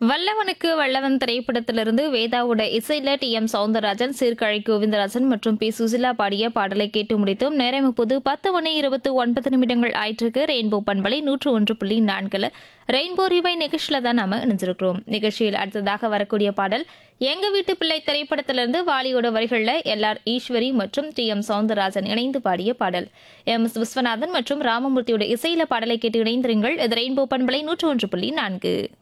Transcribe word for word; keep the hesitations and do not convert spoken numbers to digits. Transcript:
வல்லவனுக்கு வல்லவன் திரைப்படத்திலிருந்து வேதாவோட இசையில D M Soundararajan, Sirkazhi Govindarajan மற்றும் பி சுசிலா பாடிய பாடலை கேட்டு முடித்தோம். நேரம் இப்போது பத்து மணி இருபத்தி ஒன்பது நிமிடங்கள் ஆயிட்டிருக்கு. ரெயின்போ பண்பலை நூற்று ஒன்று புள்ளி நான்குல ரெயின்போ ரிவை நிகழ்ச்சியில தான் நாம இணைஞ்சிருக்கிறோம். நிகழ்ச்சியில் அடுத்ததாக வரக்கூடிய பாடல் எங்க வீட்டு பிள்ளை திரைப்படத்திலிருந்து வாலியோட வரிகளில் எல் ஆர் ஈஸ்வரி மற்றும் டி எம் சவுந்தரராஜன் இணைந்து பாடிய பாடல். எம் எஸ் விஸ்வநாதன் மற்றும் ராமமூர்த்தியோட இசையில பாடலை கேட்டு இணைந்திருங்கள். இது ரெயின்போ பண்பலை நூற்று ஒன்று புள்ளி நான்கு.